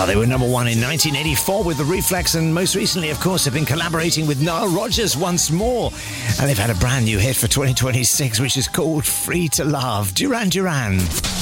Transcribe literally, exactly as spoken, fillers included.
Well, they were number one in nineteen eighty-four with The Reflex, and most recently, of course, have been collaborating with Nile Rodgers once more. And they've had a brand new hit for twenty twenty-six, which is called Free to Love. Duran Duran.